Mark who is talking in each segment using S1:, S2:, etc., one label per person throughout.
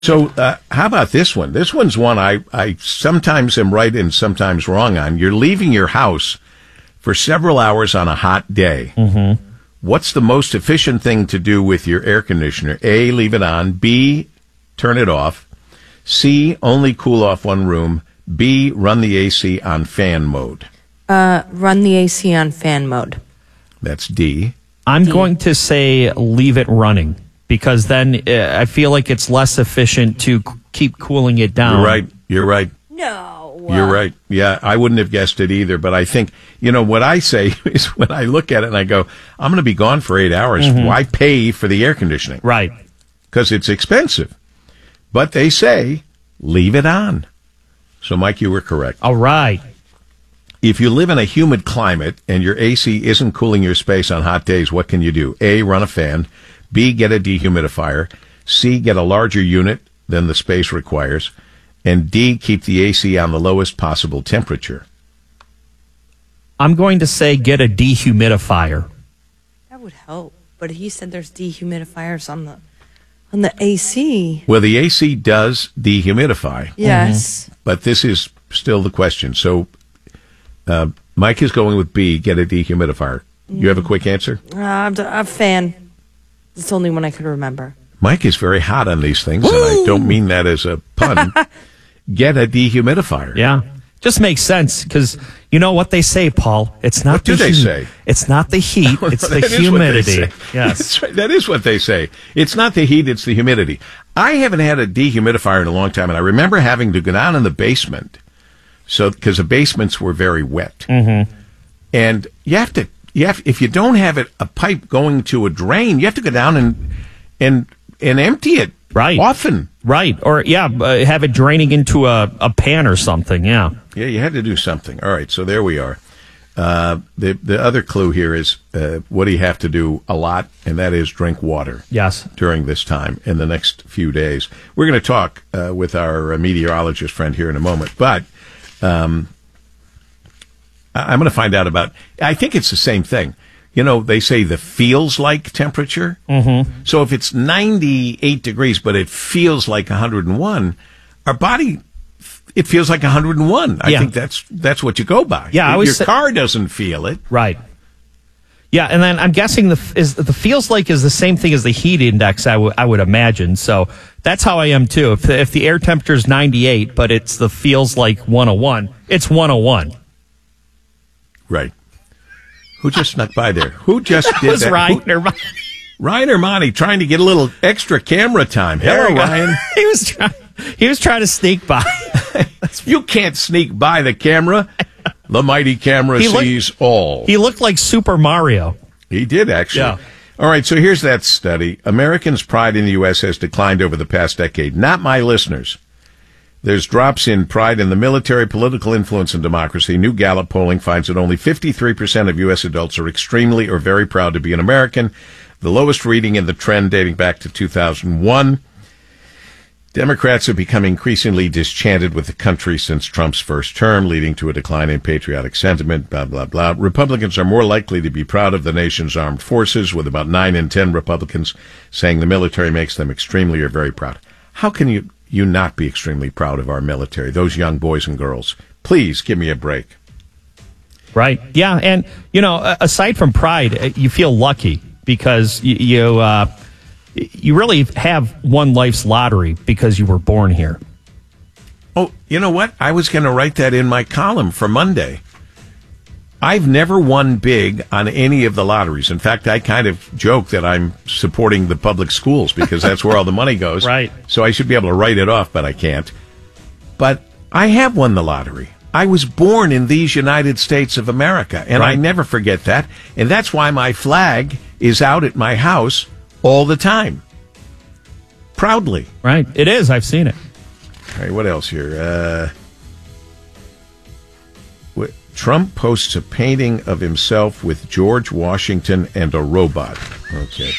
S1: So how about this one? This one's one I sometimes am right and sometimes wrong on. You're leaving your house for several hours on a hot day.
S2: Mm-hmm.
S1: What's the most efficient thing to do with your air conditioner? A, leave it on. B, turn it off. C, only cool off one room. B, run the AC on fan mode.
S3: Run the AC on fan mode.
S1: That's D.
S2: I'm going to say leave it running, because then I feel like it's less efficient to keep cooling it down.
S1: You're right.
S3: No.
S1: You're right. Yeah, I wouldn't have guessed it either. But I think, what I say is when I look at it and I go, I'm going to be gone for 8 hours.
S2: Mm-hmm.
S1: Why pay for the air conditioning?
S2: Right.
S1: Because it's expensive. But they say, leave it on. So, Mike, you were correct.
S2: All right.
S1: If you live in a humid climate and your AC isn't cooling your space on hot days, what can you do? A, run a fan. B, get a dehumidifier. C, get a larger unit than the space requires. And D, keep the AC on the lowest possible temperature.
S2: I'm going to say get a dehumidifier.
S3: That would help. But he said there's dehumidifiers on the AC.
S1: Well, the AC does dehumidify.
S3: Yes.
S1: But this is still the question. So, Mike is going with B, get a dehumidifier. You have a quick answer?
S3: I'm a fan. It's the only one I could remember.
S1: Mike is very hot on these things, and I don't mean that as a pun. Get a dehumidifier.
S2: Yeah. Just makes sense, because you know what they say, Paul. It's not
S1: What do they say?
S2: It's not the heat, it's the
S1: That is what they
S2: humidity.
S1: say.
S2: Yes.
S1: That's right. That is what they say. It's not the heat, it's the humidity. I haven't had a dehumidifier in a long time, and I remember having to go down in the basement, because the basements were very wet.
S2: Mm-hmm.
S1: And if you don't have a pipe going to a drain, you have to go down and empty it.
S2: Right.
S1: Often.
S2: Right. Or, have it draining into a pan or something, yeah.
S1: Yeah, you had to do something. All right, so there we are. The other clue here is what do you have to do a lot, and that is drink water.
S2: Yes.
S1: During this time in the next few days. We're going to talk with our meteorologist friend here in a moment, but I'm going to find out about, I think it's the same thing. They say the feels like temperature.
S2: Mm-hmm.
S1: So if it's 98 degrees, but it feels like 101, our body, it feels like 101. I think that's what you go by.
S2: Yeah,
S1: your car doesn't feel it.
S2: Right. Yeah, and then I'm guessing the feels like is the same thing as the heat index, I would imagine. So that's how I am, too. If the air temperature is 98, but it's the feels like 101, it's 101.
S1: Right. Who just snuck by there? Who just did
S2: was
S1: that? Ryan Armani trying to get a little extra camera time. Hello, Ryan.
S2: He was trying to sneak by.
S1: You can't sneak by the camera. The mighty camera sees all.
S2: He looked like Super Mario.
S1: He did, actually.
S2: Yeah.
S1: All right, so here's that study. Americans' pride in the U.S. has declined over the past decade. Not my listeners. There's drops in pride in the military, political influence, and democracy. New Gallup polling finds that only 53% of U.S. adults are extremely or very proud to be an American, the lowest reading in the trend dating back to 2001. Democrats have become increasingly disenchanted with the country since Trump's first term, leading to a decline in patriotic sentiment, blah, blah, blah. Republicans are more likely to be proud of the nation's armed forces, with about 9 in 10 Republicans saying the military makes them extremely or very proud. How can you not be extremely proud of our military, those young boys and girls? Please give me a break.
S2: Right. Yeah. And, aside from pride, you feel lucky because you really have won life's lottery because you were born here.
S1: Oh, you know what? I was going to write that in my column for Monday. I've never won big on any of the lotteries. In fact, I kind of joke that I'm supporting the public schools because that's where all the money goes.
S2: Right.
S1: So I should be able to write it off, but I can't. But I have won the lottery. I was born in these United States of America, and I never forget that. And that's why my flag is out at my house all the time. Proudly.
S2: Right. It is. I've seen it.
S1: All right, what else here? Trump posts a painting of himself with George Washington and a robot. Okay.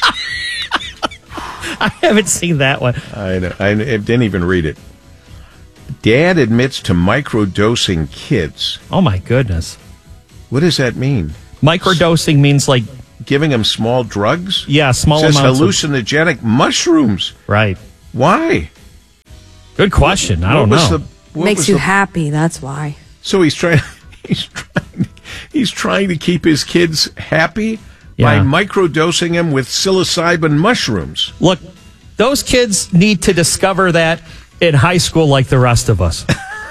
S2: I haven't seen that one.
S1: I know. I didn't even read it. Dad admits to microdosing kids.
S2: Oh, my goodness.
S1: What does that mean?
S2: Microdosing means like...
S1: Giving them small drugs?
S2: Yeah, small
S1: amounts. It says
S2: amounts.
S1: hallucinogenic mushrooms.
S2: Right.
S1: Why?
S2: Good question. I don't know.
S3: Makes you happy, that's why.
S1: So he's trying to keep his kids happy by microdosing them with psilocybin mushrooms.
S2: Look, those kids need to discover that in high school like the rest of us.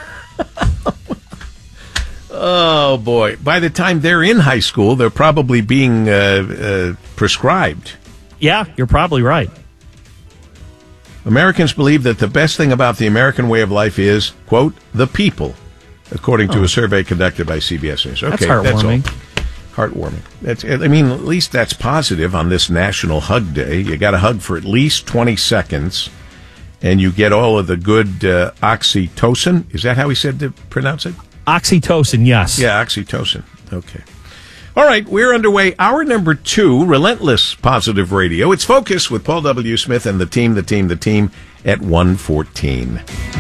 S1: Oh, boy. By the time they're in high school, they're probably being prescribed.
S2: Yeah, you're probably right.
S1: Americans believe that the best thing about the American way of life is, quote, the people, according to a survey conducted by CBS News. Okay,
S2: that's heartwarming.
S1: Heartwarming. At least that's positive on this National Hug Day. You got to hug for at least 20 seconds, and you get all of the good oxytocin. Is that how he said to pronounce it?
S2: Oxytocin, yes.
S1: Yeah, oxytocin. Okay. All right, we're underway. Hour number 2, Relentless Positive Radio. It's Focus with Paul W. Smith and the team at 1:14.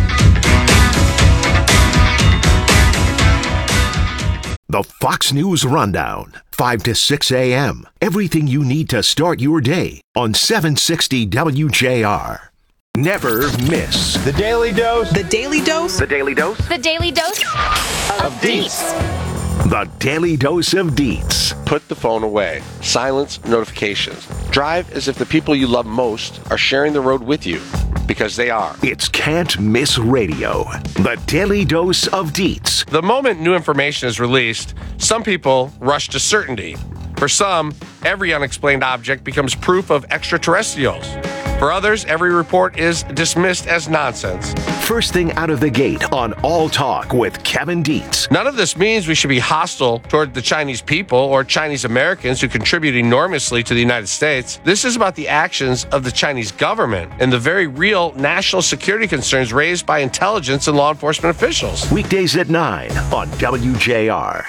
S4: The Fox News Rundown, 5 to 6 a.m. Everything you need to start your day on 760 WJR. Never miss
S5: The Daily Dose.
S6: The Daily Dose.
S5: The Daily Dose
S7: The Daily Dose
S5: of Deets.
S4: The Daily Dose of Deets.
S5: Put the phone away. Silence notifications. Drive as if the people you love most are sharing the road with you, because they are.
S4: It's Can't Miss Radio. The Daily Dose of Deets.
S5: The moment new information is released, some people rush to certainty. For some, every unexplained object becomes proof of extraterrestrials. For others, every report is dismissed as nonsense.
S4: First thing out of the gate on All Talk with Kevin Deets.
S5: None of this means we should be hostile toward the Chinese people or Chinese Americans who contribute enormously to the United States. This is about the actions of the Chinese government and the very real national security concerns raised by intelligence and law enforcement officials.
S4: Weekdays at 9 on WJR.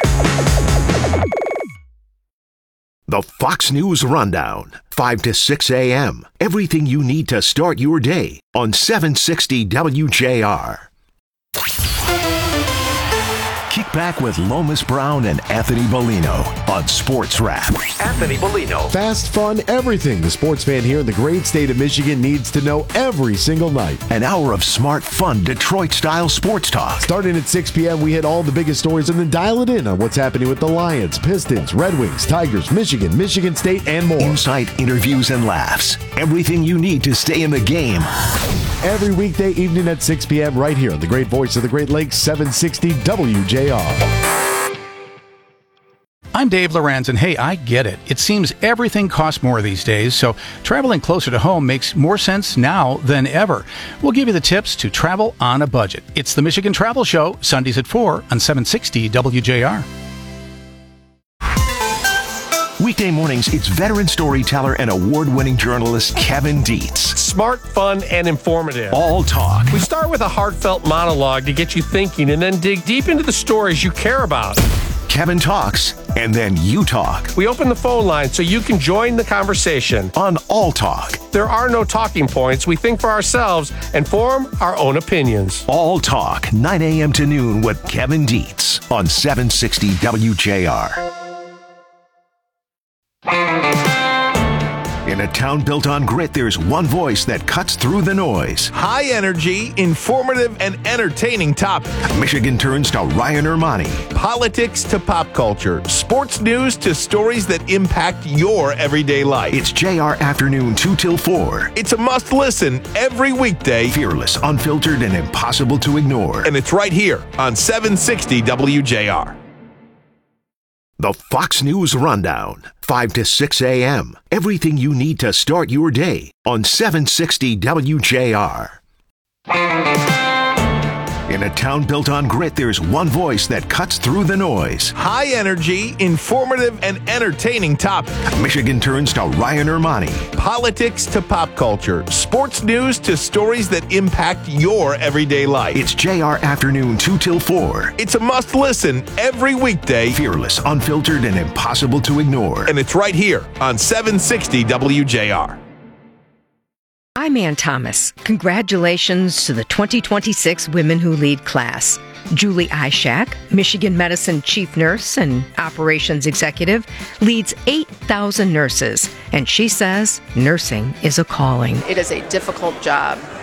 S4: The Fox News Rundown, 5 to 6 a.m. Everything you need to start your day on 760 WJR. Kick back with Lomas Brown and Anthony Bellino on Sports Wrap. Anthony Bellino.
S8: Fast, fun, everything the sports fan here in the great state of Michigan needs to know every single night.
S4: An hour of smart, fun, Detroit-style sports talk.
S8: Starting at 6 p.m., we hit all the biggest stories and then dial it in on what's happening with the Lions, Pistons, Red Wings, Tigers, Michigan State, and more.
S4: Insight, interviews, and laughs. Everything you need to stay in the game.
S8: Every weekday evening at 6 p.m. right here on the great voice of the Great Lakes, 760 WJR.
S9: I'm Dave Lorenz, and hey, I get it. It seems everything costs more these days, so traveling closer to home makes more sense now than ever. We'll give you the tips to travel on a budget. It's the Michigan Travel Show, Sundays at 4 on 760 WJR.
S4: Weekday mornings, it's veteran storyteller and award-winning journalist Kevin Deets.
S5: Smart, fun, and informative.
S4: All Talk.
S5: We start with a heartfelt monologue to get you thinking and then dig deep into the stories you care about.
S4: Kevin talks, and then you talk.
S5: We open the phone line so you can join the conversation.
S4: On All Talk.
S5: There are no talking points. We think for ourselves and form our own opinions.
S4: All Talk, 9 a.m. to noon with Kevin Deets on 760 WJR. In a town built on grit, there's one voice that cuts through the noise.
S10: High energy, informative, and entertaining topic.
S4: Michigan turns to Ryan Ermani.
S10: Politics to pop culture. Sports news to stories that impact your everyday life.
S4: It's JR Afternoon 2 till 4.
S10: It's a must listen every weekday.
S4: Fearless, unfiltered, and impossible to ignore.
S10: And it's right here on 760 WJR.
S4: The Fox News Rundown, 5 to 6 a.m. Everything you need to start your day on 760 WJR. In a town built on grit, there's one voice that cuts through the noise.
S10: High energy, informative, and entertaining topic.
S4: Michigan turns to Ryan Ermani.
S10: Politics to pop culture. Sports news to stories that impact your everyday life.
S4: It's JR Afternoon 2 till 4.
S10: It's a must listen every weekday.
S4: Fearless, unfiltered, and impossible to ignore.
S10: And it's right here on 760 WJR.
S11: I'm Ann Thomas. Congratulations to the 2026 Women Who Lead class. Julie Ishak, Michigan Medicine Chief Nurse and Operations Executive, leads 8,000 nurses, and she says nursing is a calling.
S12: It is a difficult job.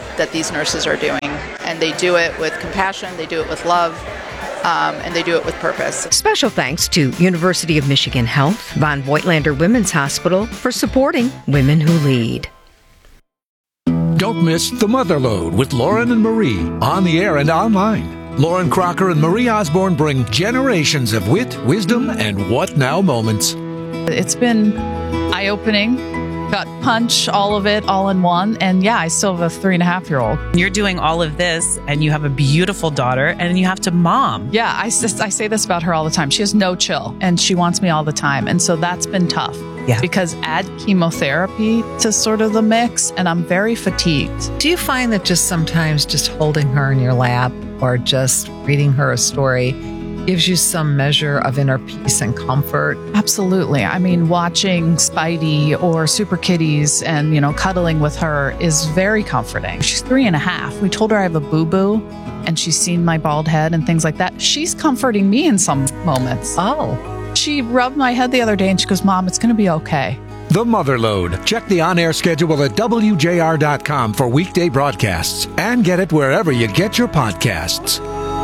S6: that these nurses are doing. And they do it with compassion, they do it with love, and they do it with purpose.
S11: Special thanks to University of Michigan Health, Von Voigtlander Women's Hospital for supporting Women Who Lead.
S7: Don't miss The Motherlode with Lauren and Marie on the air and online. Lauren Crocker and Marie Osborne bring generations of wit, wisdom, and what now moments.
S12: It's been eye-opening. Got punch, all of it, all in one. And yeah, I still have a 3.5-year-old.
S13: You're doing all of this, and you have a beautiful daughter, and you have to mom.
S12: Yeah, I say this about her all the time. She has no chill, and she wants me all the time. And so that's been tough.
S13: Yeah.
S12: Because add chemotherapy to sort of the mix, and I'm very fatigued.
S14: Do you find that just sometimes just holding her in your lap or just reading her a story gives you some measure of inner peace and comfort?
S12: Absolutely. I mean, watching Spidey or Super Kitties and, cuddling with her is very comforting. She's 3.5. We told her I have a boo-boo, and she's seen my bald head and things like that. She's comforting me in some moments.
S14: Oh.
S12: She rubbed my head the other day and she goes, Mom, it's going to be okay.
S7: The Motherlode. Check the on-air schedule at WJR.com for weekday broadcasts and get it wherever you get your podcasts.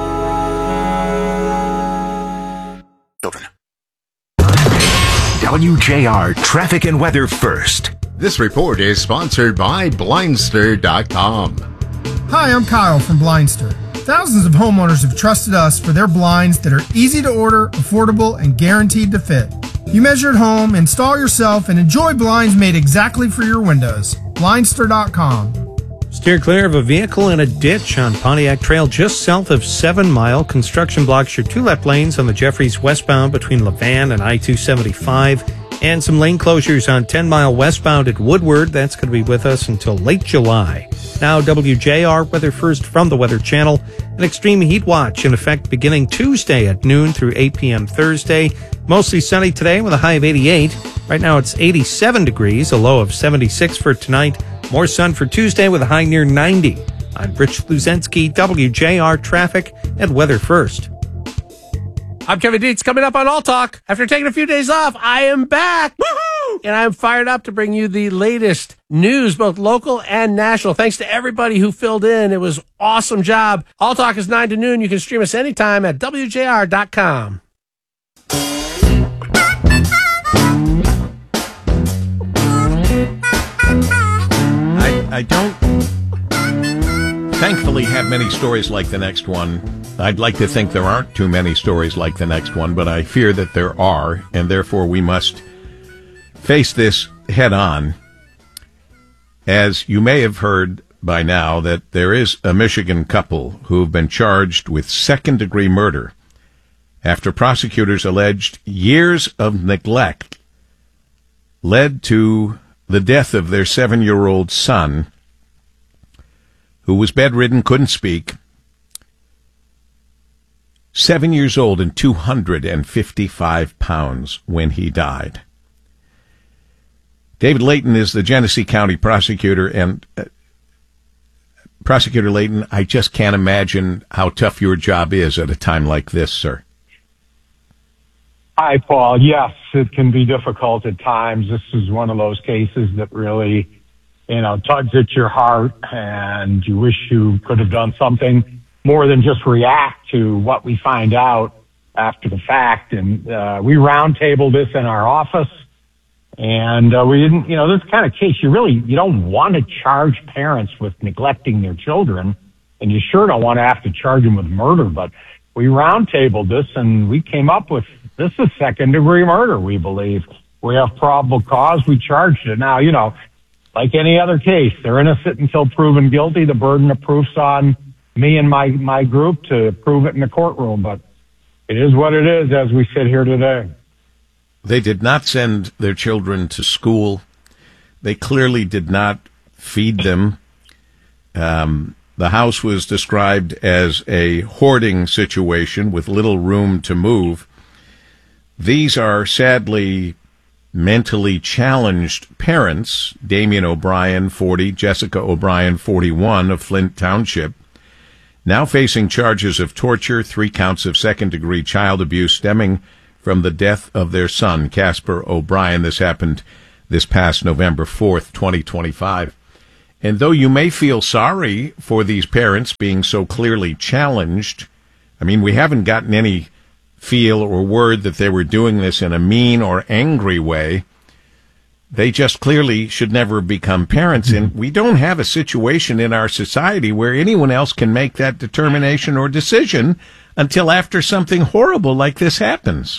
S4: WJR Traffic and Weather First.
S15: This report is sponsored by Blindster.com.
S16: Hi, I'm Kyle from Blindster. Thousands of homeowners have trusted us for their blinds that are easy to order, affordable, and guaranteed to fit. You measure at home, install yourself, and enjoy blinds made exactly for your windows. Blindster.com.
S17: Steer clear of a vehicle in a ditch on Pontiac Trail just south of 7 Mile. Construction blocks your two left lanes on the Jeffries westbound between Levan and I-275. And some lane closures on 10 Mile westbound at Woodward. That's going to be with us until late July. Now, WJR Weather First from the Weather Channel. An extreme heat watch in effect beginning Tuesday at noon through 8 p.m. Thursday. Mostly sunny today with a high of 88. Right now it's 87 degrees, a low of 76 for tonight. More sun for Tuesday with a high near 90. I'm Rich Luzensky, WJR Traffic and Weather First.
S5: I'm Kevin Dietz. Coming up on All Talk. After taking a few days off, I am back. Woohoo! And I'm fired up to bring you the latest news, both local and national. Thanks to everybody who filled in. It was an awesome job. All Talk is 9 to noon. You can stream us anytime at WJR.com.
S1: I don't, thankfully, have many stories like the next one. I'd like to think there aren't too many stories like the next one, but I fear that there are, and therefore we must face this head on. As you may have heard by now, that there is a Michigan couple who have been charged with second-degree murder after prosecutors alleged years of neglect led to the death of their 7-year-old son, who was bedridden, couldn't speak, 7 years old and 255 pounds when he died. David Layton is the Genesee County prosecutor, and Prosecutor Layton, I just can't imagine how tough your job is at a time like this, sir.
S18: Hi, Paul. Yes, it can be difficult at times. This is one of those cases that really, tugs at your heart, and you wish you could have done something more than just react to what we find out after the fact. And we roundtabled this in our office, and we didn't, this kind of case, you don't want to charge parents with neglecting their children, and you sure don't want to have to charge them with murder. But we roundtabled this, and we came up with this is second-degree murder, we believe. We have probable cause. We charged it. Now, like any other case, they're innocent until proven guilty. The burden of proof's on me and my group to prove it in the courtroom. But it is what it is as we sit here today.
S1: They did not send their children to school. They clearly did not feed them. The house was described as a hoarding situation with little room to move. These are sadly mentally challenged parents, Damien O'Brien, 40, Jessica O'Brien, 41, of Flint Township, now facing charges of torture, 3 counts of second-degree child abuse stemming from the death of their son, Casper O'Brien. This happened this past November 4th, 2025. And though you may feel sorry for these parents being so clearly challenged, I mean, we haven't gotten any feel or word that they were doing this in a mean or angry way. They just clearly should never become parents. And we don't have a situation in our society where anyone else can make that determination or decision until after something horrible like this happens.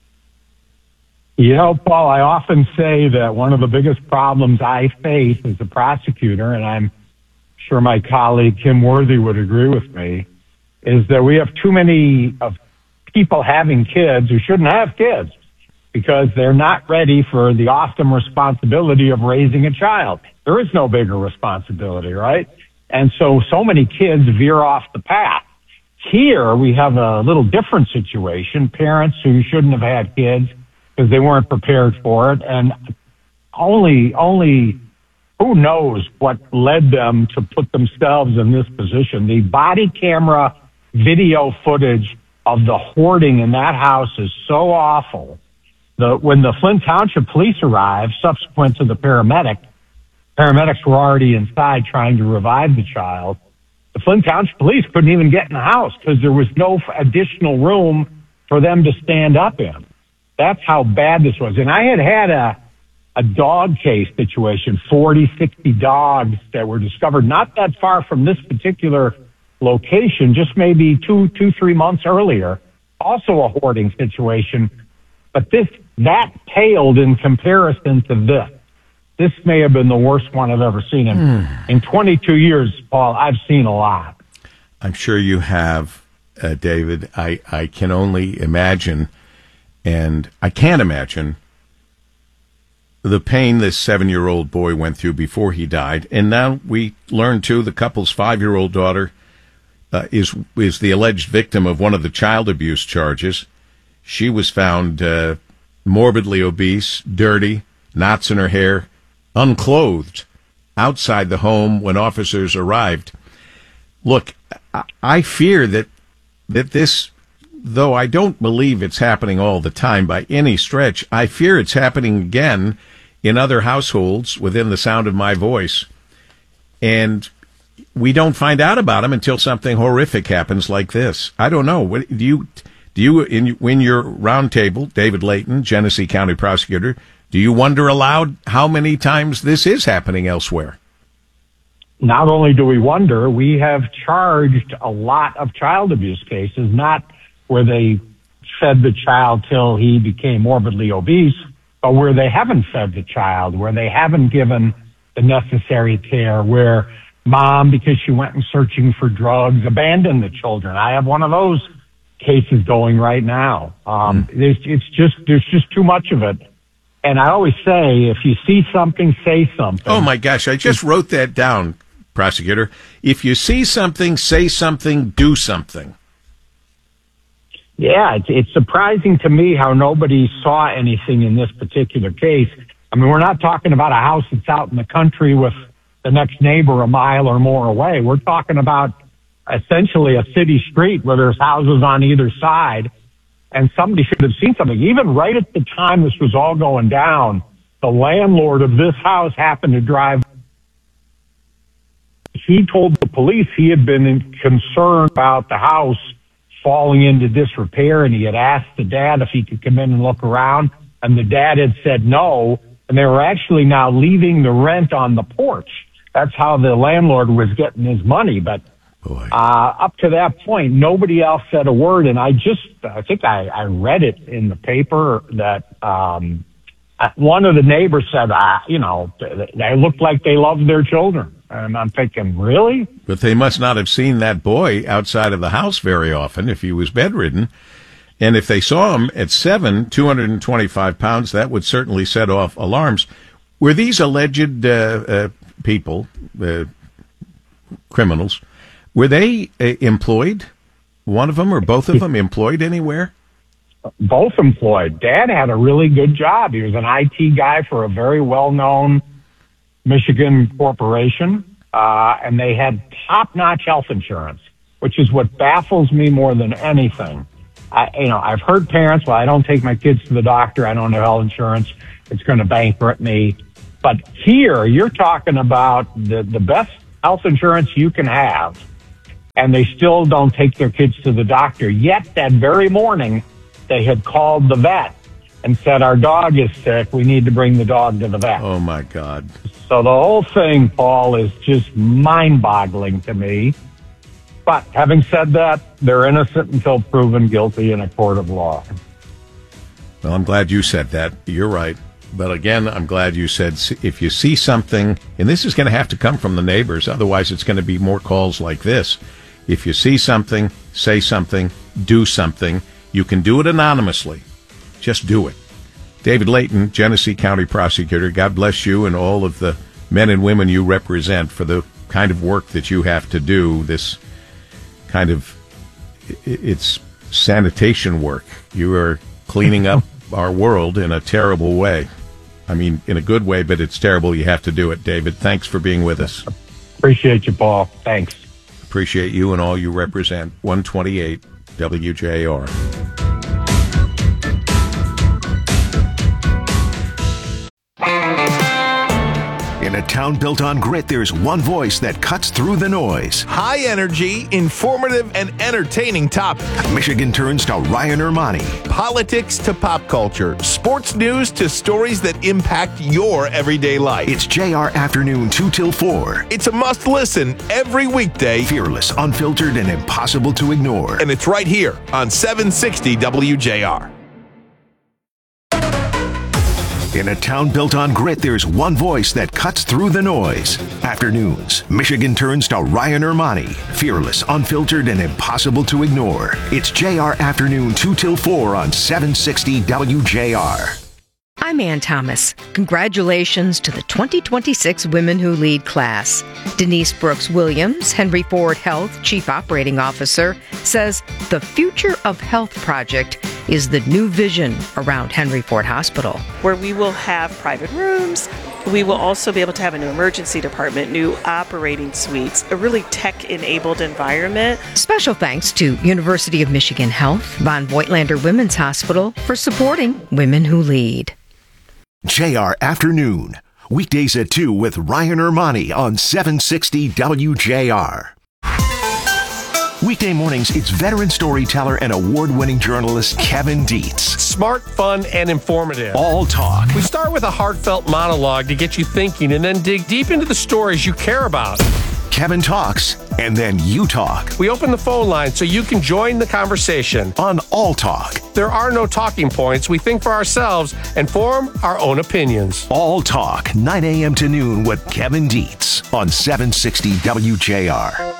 S18: You know, Paul, I often say that one of the biggest problems I face as a prosecutor, and I'm sure my colleague Kim Worthy would agree with me, is that we have too many of people having kids who shouldn't have kids because they're not ready for the awesome responsibility of raising a child. There is no bigger responsibility, right? And so many kids veer off the path. Here, we have a little different situation, parents who shouldn't have had kids because they weren't prepared for it, and only who knows what led them to put themselves in this position. The body camera video footage of the hoarding in that house is so awful. When the Flint Township Police arrived, subsequent to the paramedics were already inside trying to revive the child. The Flint Township Police couldn't even get in the house because there was no additional room for them to stand up in. That's how bad this was. And I had a dog case situation, 40, 60 dogs that were discovered not that far from this particular location, just maybe 3 months earlier. Also a hoarding situation. But that paled in comparison to this. This may have been the worst one I've ever seen. In 22 years, Paul, I've seen a lot.
S1: I'm sure you have, David. I can only imagine, and I can't imagine the pain this 7-year-old boy went through before he died. And now we learn, too, the couple's 5-year-old daughter is the alleged victim of one of the child abuse charges. She was found morbidly obese, dirty, knots in her hair, unclothed, outside the home when officers arrived. Look, I fear that this, though I don't believe it's happening all the time by any stretch, I fear it's happening again in other households within the sound of my voice. And we don't find out about them until something horrific happens like this. I don't know. What do you in your round table, David Layton, Genesee County prosecutor, do you wonder aloud how many times this is happening elsewhere?
S18: Not only do we wonder, we have charged a lot of child abuse cases, not where they fed the child till he became morbidly obese, but where they haven't fed the child, where they haven't given the necessary care, where mom, because she went and searching for drugs, abandoned the children. I have one of those cases going right now. There's just too much of it. And I always say, if you see something, say something.
S1: Oh my gosh, I just wrote that down, prosecutor. If you see something, say something, do something.
S18: Yeah, it's surprising to me how nobody saw anything in this particular case. I mean, we're not talking about a house that's out in the country with the next neighbor a mile or more away. We're talking about essentially a city street where there's houses on either side, and somebody should have seen something. Even right at the time this was all going down, the landlord of this house happened to drive. He told the police he had been concerned about the house falling into disrepair, and he had asked the dad if he could come in and look around, and the dad had said no, and they were actually now leaving the rent on the porch. That's how the landlord was getting his money. But up to that point, nobody else said a word. And I think I read it in the paper that one of the neighbors said, they looked like they loved their children. And I'm thinking, really?
S1: But they must not have seen that boy outside of the house very often if he was bedridden. And if they saw him at 7, 225 pounds, that would certainly set off alarms. Were these alleged people, criminals, were they employed? One of them or both of them employed anywhere?
S18: Both employed. Dad had a really good job. He was an IT guy for a very well-known Michigan corporation, and they had top-notch health insurance, which is what baffles me more than anything. I've heard parents, well, I don't take my kids to the doctor. I don't have health insurance. It's going to bankrupt me. But here, you're talking about the best health insurance you can have, and they still don't take their kids to the doctor. Yet that very morning, they had called the vet and said, our dog is sick. We need to bring the dog to the vet.
S1: Oh, my God.
S18: So the whole thing, Paul, is just mind-boggling to me. But having said that, they're innocent until proven guilty in a court of law.
S1: Well, I'm glad you said that. You're right. But again, I'm glad you said if you see something, and this is going to have to come from the neighbors, otherwise it's going to be more calls like this. If you see something, say something, do something. You can do it anonymously. Just do it. David Layton, Genesee County Prosecutor, God bless you and all of the men and women you represent for the kind of work that you have to do. This kind of, it's sanitation work. You are cleaning up our world in a terrible way. I mean, in a good way, but it's terrible. You have to do it, David. Thanks for being with us.
S18: Appreciate you, Paul. Thanks.
S1: Appreciate you and all you represent. 128 WJR.
S4: In a town built on grit, there's one voice that cuts through the noise.
S10: High energy, informative, and entertaining topics.
S4: Michigan turns to Ryan Ermani.
S10: Politics to pop culture. Sports news to stories that impact your everyday life.
S4: It's JR Afternoon 2 till 4.
S10: It's a must listen every weekday.
S4: Fearless, unfiltered, and impossible to ignore.
S10: And it's right here on 760 WJR.
S4: In a town built on grit, there's one voice that cuts through the noise. Afternoons, Michigan turns to Ryan Ermani. Fearless, unfiltered, and impossible to ignore. It's JR Afternoon 2 till 4 on 760 WJR.
S11: I'm Ann Thomas. Congratulations to the 2026 Women Who Lead class. Denise Brooks Williams, Henry Ford Health Chief Operating Officer, says the Future of Health project is the new vision around Henry Ford Hospital.
S19: Where we will have private rooms. We will also be able to have a new emergency department, new operating suites, a really tech-enabled environment.
S11: Special thanks to University of Michigan Health, Von Voigtlander Women's Hospital for supporting Women Who Lead.
S4: JR Afternoon, weekdays at 2 with Ryan Ermani on 760 WJR. Weekday mornings, it's veteran storyteller and award-winning journalist Kevin Dietz.
S5: Smart, fun, and informative.
S4: All talk.
S5: We start with a heartfelt monologue to get you thinking and then dig deep into the stories you care about.
S4: Kevin talks, and then you talk.
S5: We open the phone line so you can join the conversation.
S4: On All Talk.
S5: There are no talking points. We think for ourselves and form our own opinions.
S4: All Talk, 9 a.m. to noon with Kevin Dietz on 760 WJR.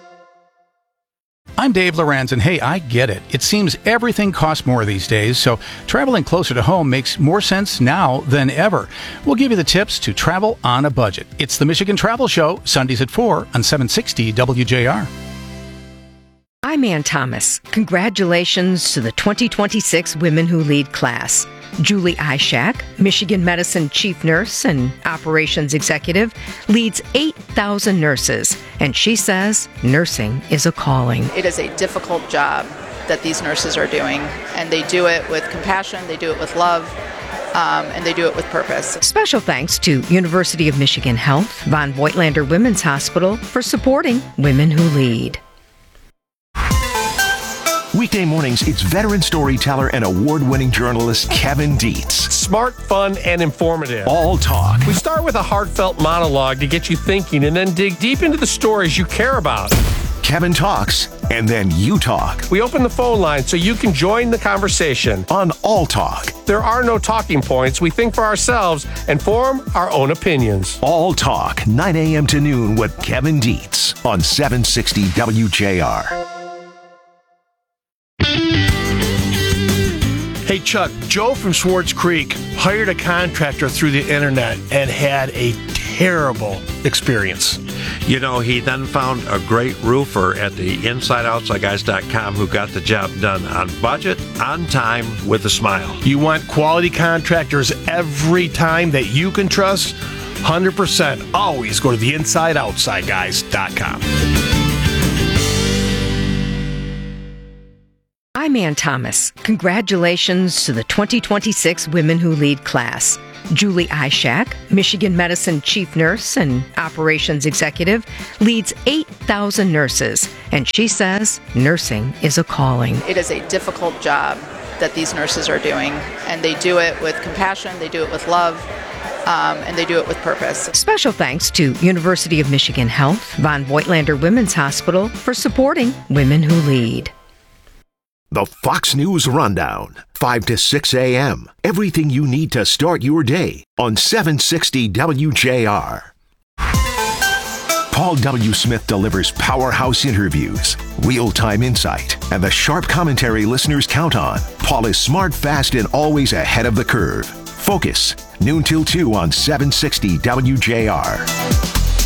S9: I'm Dave Lorenz, and hey, I get it. It seems everything costs more these days, so traveling closer to home makes more sense now than ever. We'll give you the tips to travel on a budget. It's the Michigan Travel Show, Sundays at 4 on 760 WJR.
S11: I'm Ann Thomas. Congratulations to the 2026 Women Who Lead class. Julie Ishak, Michigan Medicine Chief Nurse and Operations Executive, leads 8,000 nurses, and she says nursing is a calling.
S6: It is a difficult job that these nurses are doing, and they do it with compassion, they do it with love, and they do it with purpose.
S11: Special thanks to University of Michigan Health, Von Voigtlander Women's Hospital for supporting Women Who Lead.
S4: Weekday mornings, it's veteran storyteller and award-winning journalist Kevin Dietz.
S5: Smart, fun, and informative.
S4: All talk.
S5: We start with a heartfelt monologue to get you thinking and then dig deep into the stories you care about.
S4: Kevin talks, and then you talk.
S5: We open the phone line so you can join the conversation.
S4: On All Talk.
S5: There are no talking points. We think for ourselves and form our own opinions.
S4: All Talk, 9 a.m. to noon with Kevin Dietz on 760 WJR.
S20: Hey Chuck, Joe from Swartz Creek hired a contractor through the internet and had a terrible experience.
S21: You know, he then found a great roofer at the InsideOutsideGuys.com who got the job done on budget, on time, with a smile.
S20: You want quality contractors every time that you can trust? 100%. Always go to the InsideOutsideGuys.com.
S11: I'm Ann Thomas. Congratulations to the 2026 Women Who Lead class. Julie Ishak, Michigan Medicine Chief Nurse and Operations Executive, leads 8,000 nurses, and she says nursing is a calling.
S6: It is a difficult job that these nurses are doing, and they do it with compassion, they do it with love, and they do it with purpose.
S11: Special thanks to University of Michigan Health, Von Voigtlander Women's Hospital for supporting Women Who Lead.
S4: The Fox News Rundown, 5 to 6 a.m. Everything you need to start your day on 760 WJR. Paul W. Smith delivers powerhouse interviews, real-time insight, and the sharp commentary listeners count on. Paul is smart, fast, and always ahead of the curve. Focus, noon till 2 on 760 WJR.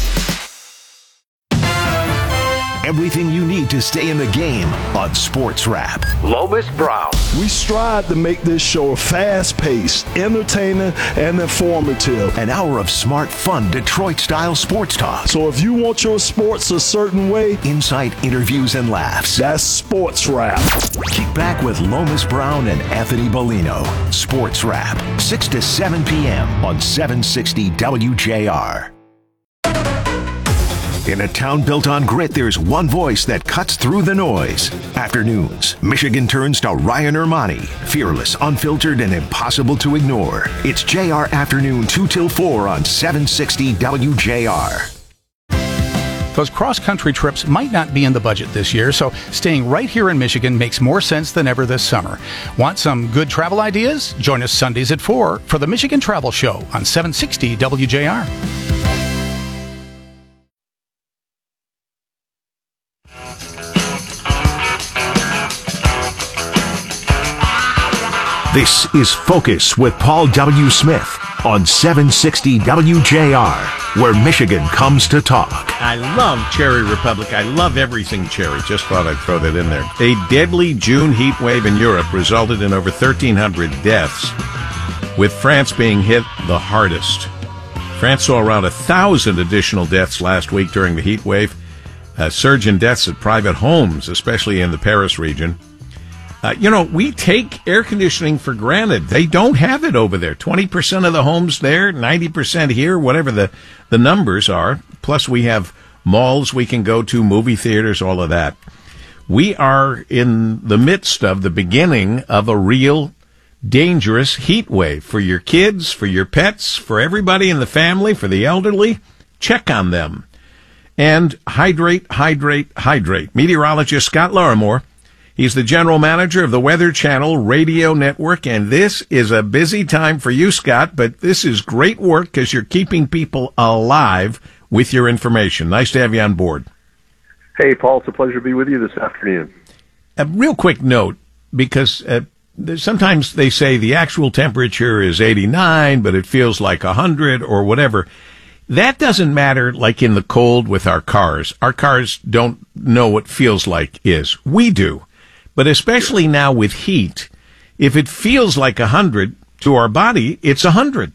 S4: Everything you need to stay in the game on Sports Wrap. Lomas Brown.
S3: We strive to make this show fast-paced, entertaining, and informative.
S4: An hour of smart, fun, Detroit-style sports talk.
S3: So if you want your sports a certain way,
S4: insight, interviews, and laughs.
S3: That's Sports Wrap.
S4: Kick back with Lomas Brown and Anthony Bellino. Sports Wrap, 6 to 7 p.m. on 760 WJR. In a town built on grit, there's one voice that cuts through the noise. Afternoons, Michigan turns to Ryan Ermani. Fearless, unfiltered, and impossible to ignore. It's JR Afternoon 2 till 4 on 760 WJR.
S9: Those cross-country trips might not be in the budget this year, so staying right here in Michigan makes more sense than ever this summer. Want some good travel ideas? Join us Sundays at 4 for the Michigan Travel Show on 760 WJR.
S4: This is Focus with Paul W. Smith on 760 WJR, where Michigan comes to talk.
S1: I love Cherry Republic. I love everything cherry. Just thought I'd throw that in there. A deadly June heat wave in Europe resulted in over 1,300 deaths, with France being hit the hardest. France saw around 1,000 additional deaths last week during the heat wave. A surge in deaths at private homes, especially in the Paris region. We take air conditioning for granted. They don't have it over there. 20% of the homes there, 90% here, whatever the numbers are. Plus we have malls we can go to, movie theaters, all of that. We are in the midst of the beginning of a real dangerous heat wave for your kids, for your pets, for everybody in the family, for the elderly. Check on them. And hydrate, hydrate, hydrate. Meteorologist Scott Larimore. He's the general manager of the Weather Channel Radio Network, and this is a busy time for you, Scott, but this is great work because you're keeping people alive with your information. Nice to have you on board.
S22: Hey, Paul, it's a pleasure to be with you this afternoon.
S1: A real quick note, because sometimes they say the actual temperature is 89, but it feels like 100 or whatever. That doesn't matter like in the cold with our cars. Our cars don't know what feels like is. We do. But especially now with heat, if it feels like 100 to our body, it's 100.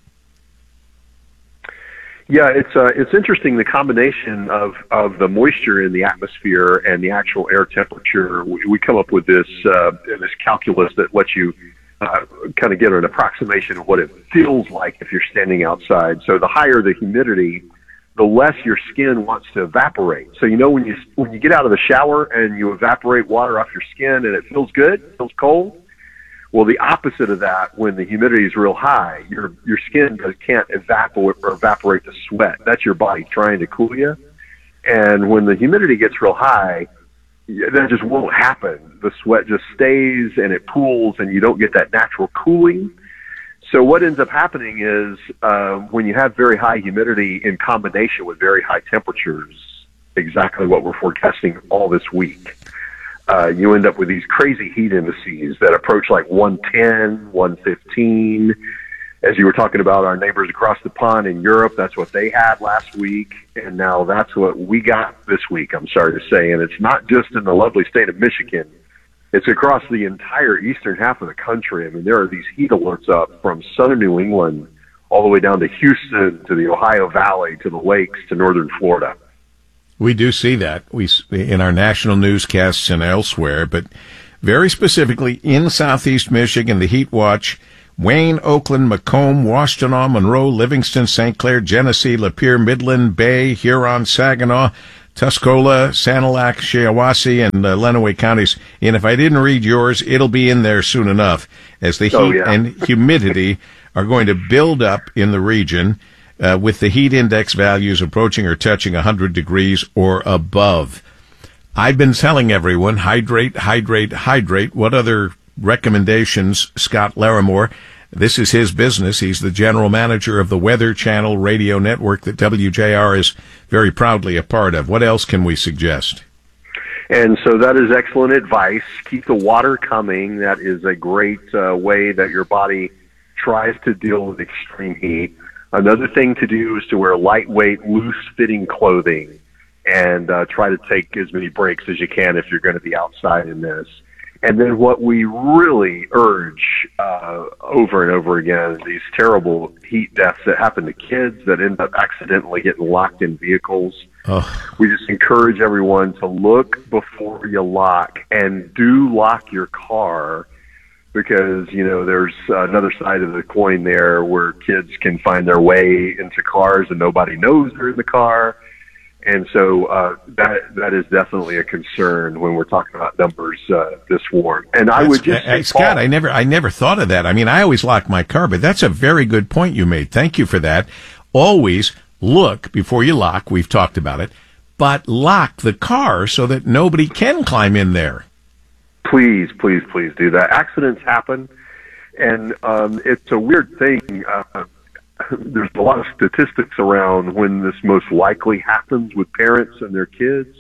S22: Yeah, it's interesting, the combination of the moisture in the atmosphere and the actual air temperature. We come up with this calculus that lets you kind of get an approximation of what it feels like if you're standing outside. So the higher the humidity, the less your skin wants to evaporate. So when you get out of the shower and you evaporate water off your skin and it feels good, it feels cold. Well, the opposite of that, when the humidity is real high, your skin can't evaporate the sweat. That's your body trying to cool you. And when the humidity gets real high, that just won't happen. The sweat just stays and it pools and you don't get that natural cooling. So what ends up happening is when you have very high humidity in combination with very high temperatures, exactly what we're forecasting all this week, you end up with these crazy heat indices that approach like 110, 115. As you were talking about our neighbors across the pond in Europe, that's what they had last week, and now that's what we got this week, I'm sorry to say. And it's not just in the lovely state of Michigan. It's across the entire eastern half of the country. I mean, there are these heat alerts up from southern New England all the way down to Houston, to the Ohio Valley, to the lakes, to northern Florida.
S1: We do see that in our national newscasts and elsewhere, but very specifically in southeast Michigan, the heat watch Wayne, Oakland, Macomb, Washtenaw, Monroe, Livingston, St. Clair, Genesee, Lapeer, Midland, Bay, Huron, Saginaw, Tuscola, Sanilac, Shiawassee, and Lenawee counties. And if I didn't read yours, it'll be in there soon enough, as the heat and humidity are going to build up in the region with the heat index values approaching or touching 100 degrees or above. I've been telling everyone, hydrate, hydrate, hydrate. What other recommendations? Scott Larimore, this is his business. He's the general manager of the Weather Channel radio network that WJR is very proudly a part of. What else can we suggest?
S22: And so that is excellent advice. Keep the water coming. That is a great way that your body tries to deal with extreme heat. Another thing to do is to wear lightweight, loose-fitting clothing and try to take as many breaks as you can if you're going to be outside in this. And then what we really urge over and over again, these terrible heat deaths that happen to kids that end up accidentally getting locked in vehicles. We just encourage everyone to look before you lock, and do lock your car, because, you know, there's another side of the coin there where kids can find their way into cars and nobody knows they're in the car. And so that is definitely a concern when we're talking about numbers this warm. And I would just say,
S1: Scott, I never thought of that. I mean, I always lock my car, but that's a very good point you made. Thank you for that. Always look before you lock. We've talked about it, but lock the car so that nobody can climb in there.
S22: Please, please, please do that. Accidents happen, and it's a weird thing. There's a lot of statistics around when this most likely happens with parents and their kids.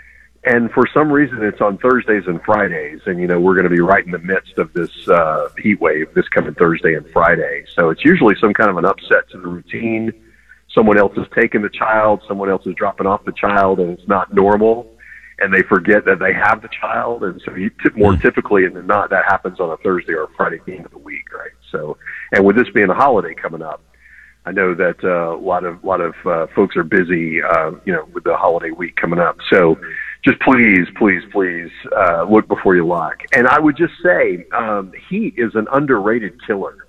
S22: And for some reason, it's on Thursdays and Fridays. And, you know, we're going to be right in the midst of this heat wave this coming Thursday and Friday. So it's usually some kind of an upset to the routine. Someone else is taking the child, someone else is dropping off the child, and it's not normal. And they forget that they have the child. And so more typically than not, that happens on a Thursday or a Friday at the end of the week, right? So, and with this being a holiday coming up, I know that a lot of folks are busy, you know, with the holiday week coming up. So just please, please, please look before you lock. And I would just say heat is an underrated killer.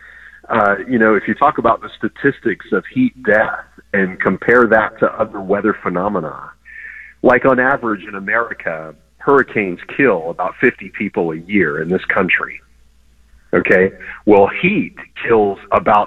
S22: You know, if you talk about the statistics of heat death and compare that to other weather phenomena, like on average in America, hurricanes kill about 50 people a year in this country. Okay, well, heat kills about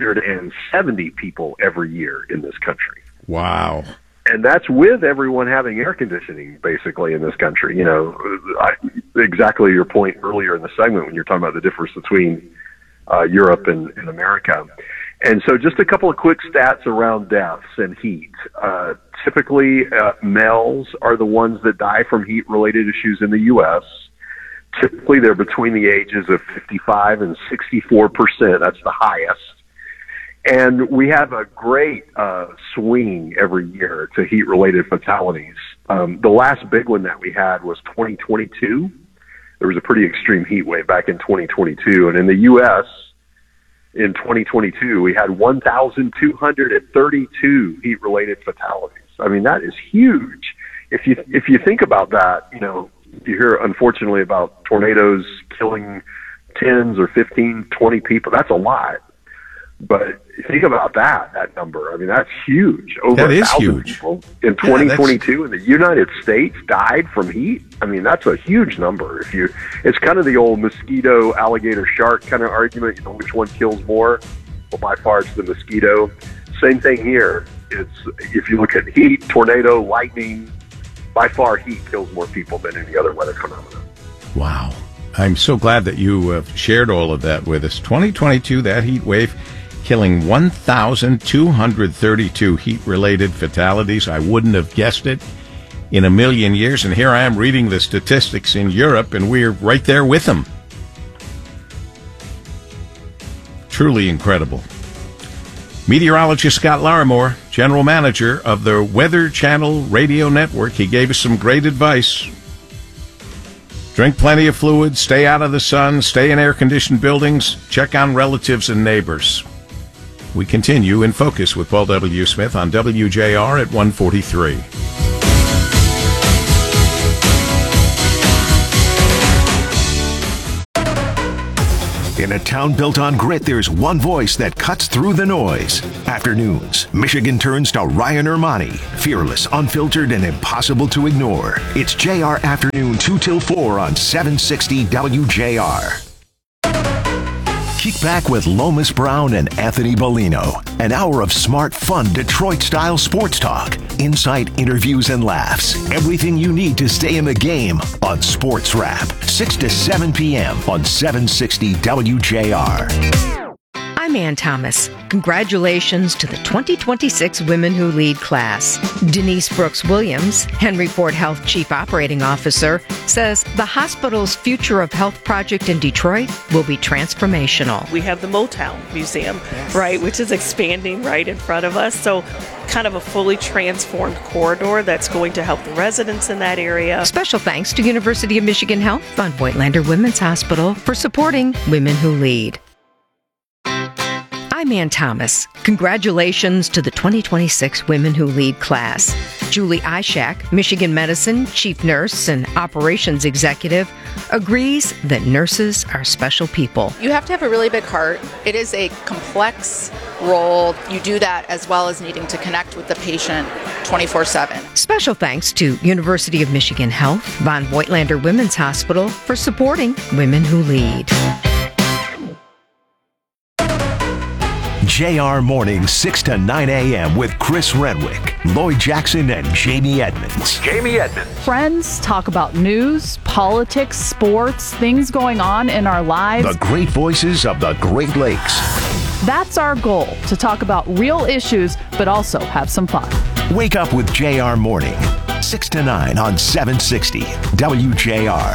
S22: 170 people every year in this country.
S1: Wow.
S22: And that's with everyone having air conditioning, basically, in this country. You know, exactly your point earlier in the segment when you're talking about the difference between Europe and America. And so just a couple of quick stats around deaths and heat. Typically, males are the ones that die from heat-related issues in the U.S., Typically, they're between the ages of 55 and 64%. That's the highest. And we have a great swing every year to heat-related fatalities. The last big one that we had was 2022. There was a pretty extreme heat wave back in 2022. And in the U.S., in 2022, we had 1,232 heat-related fatalities. I mean, that is huge. If you think about that, you know, you hear, unfortunately, about tornadoes killing 10s or 15, 20 people. That's a lot. But think about that number. I mean, that's huge. Over 1,000 people in 2022 in the United States died from heat. I mean, that's a huge number. It's kind of the old mosquito, alligator, shark kind of argument. You know, which one kills more? Well, by far, it's the mosquito. Same thing here. If you look at heat, tornado, lightning, by far, heat kills more people than any other weather phenomenon.
S1: Wow. I'm so glad that you shared all of that with us. 2022, that heat wave, killing 1,232 heat-related fatalities. I wouldn't have guessed it in a million years. And here I am reading the statistics in Europe, and we're right there with them. Truly incredible. Meteorologist Scott Larimore, General Manager of the Weather Channel Radio Network. He gave us some great advice. Drink plenty of fluid, stay out of the sun, stay in air-conditioned buildings, check on relatives and neighbors. We continue in Focus with Paul W. Smith on WJR at 1:43.
S4: In a town built on grit, there's one voice that cuts through the noise. Afternoons, Michigan turns to Ryan Ermani. Fearless, unfiltered, and impossible to ignore. It's JR Afternoon 2 till 4 on 760 WJR. Kick back with Lomas Brown and Anthony Bellino. An hour of smart, fun, Detroit-style sports talk. Insight, interviews, and laughs. Everything you need to stay in the game on Sports Wrap. 6 to 7 p.m. on 760 WJR.
S11: I'm Ann Thomas. Congratulations to the 2026 Women Who Lead class. Denise Brooks Williams, Henry Ford Health Chief Operating Officer, says the hospital's Future of Health project in Detroit will be transformational.
S19: We have the Motown Museum, right, which is expanding right in front of us. So kind of a fully transformed corridor that's going to help the residents in that area.
S11: Special thanks to University of Michigan Health on Voigtlander Women's Hospital for supporting Women Who Lead. I'm Ann Thomas. Congratulations to the 2026 Women Who Lead class. Julie Ishak, Michigan Medicine Chief Nurse and Operations Executive, agrees that nurses are special people.
S6: You have to have a really big heart. It is a complex role. You do that as well as needing to connect with the patient 24/7.
S11: Special thanks to University of Michigan Health, von Voigtlander Women's Hospital for supporting Women Who Lead.
S4: JR Mornings 6 to 9 a.m. with Chris Renwick, Lloyd Jackson, and Jamie Edmonds.
S12: Friends talk about news, politics, sports, things going on in our lives.
S4: The great voices of the Great Lakes.
S12: That's our goal, to talk about real issues, but also have some fun.
S4: Wake up with JR Morning, 6 to 9 on 760 WJR.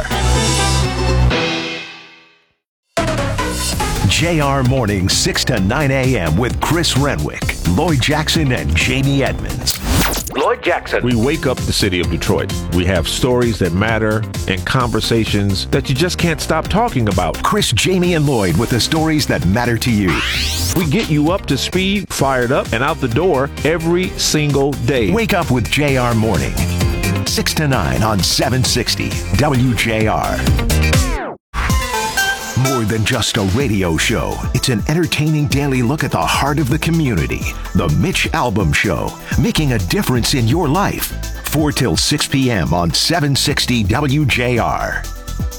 S4: JR Morning 6 to 9 a.m. with Chris Renwick, Lloyd Jackson, and Jamie Edmonds.
S10: Lloyd Jackson. We wake up the city of Detroit. We have stories that matter and conversations that you just can't stop talking about.
S4: Chris, Jamie, and Lloyd with the stories that matter to you.
S10: We get you up to speed, fired up, and out the door every single day.
S4: Wake up with JR Morning, 6 to 9 on 760 WJR. More than just a radio show, it's an entertaining daily look at the heart of the community. The Mitch Albom Show, making a difference in your life. 4 till 6 p.m. on 760 WJR.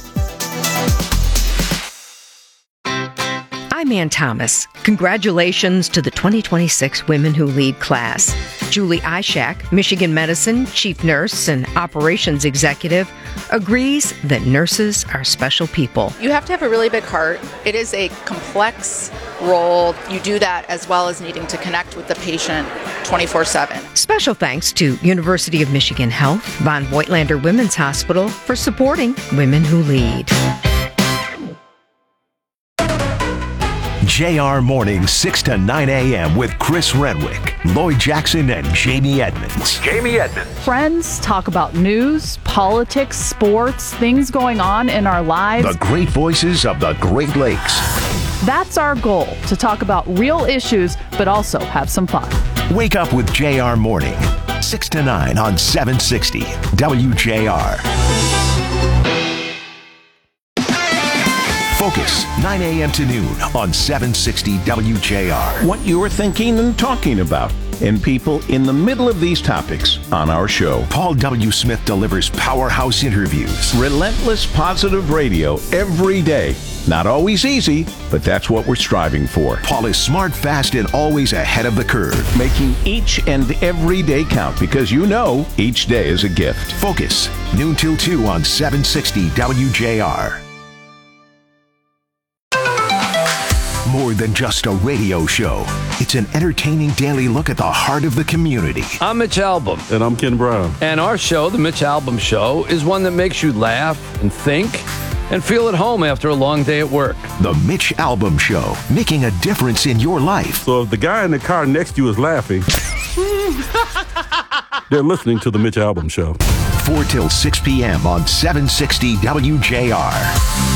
S11: I'm Ann Thomas. Congratulations to the 2026 Women Who Lead class. Julie Ishak, Michigan Medicine Chief Nurse and Operations Executive, agrees that nurses are special people.
S6: You have to have a really big heart. It is a complex role. You do that as well as needing to connect with the patient 24/7.
S11: Special thanks to University of Michigan Health, von Voigtlander Women's Hospital for supporting Women Who Lead.
S4: JR Morning 6 to 9 a.m. with Chris Renwick, Lloyd Jackson, and Jamie Edmonds.
S12: Friends talk about news, politics, sports, things going on in our lives.
S4: The great voices of the Great Lakes.
S12: That's our goal, to talk about real issues, but also have some fun.
S4: Wake up with JR Morning, 6 to 9 on 760 WJR. Focus, 9 a.m. to noon on 760 WJR.
S1: What you're thinking and talking about, and people in the middle of these topics on our show.
S4: Paul W. Smith delivers powerhouse interviews.
S1: Relentless positive radio every day. Not always easy, but that's what we're striving for.
S4: Paul is smart, fast, and always ahead of the curve.
S1: Making each and every day count, because you know each day is a gift.
S4: Focus, noon till 2 on 760 WJR. More than just a radio show, it's an entertaining daily look at the heart of the community.
S2: I'm Mitch Albom.
S8: And I'm Ken Brown.
S2: And our show, The Mitch Albom Show, is one that makes you laugh and think and feel at home after a long day at work.
S4: The Mitch Albom Show, making a difference in your life.
S8: So if the guy in the car next to you is laughing, they're listening to The Mitch Albom Show.
S4: 4 till 6 p.m. on 760 WJR.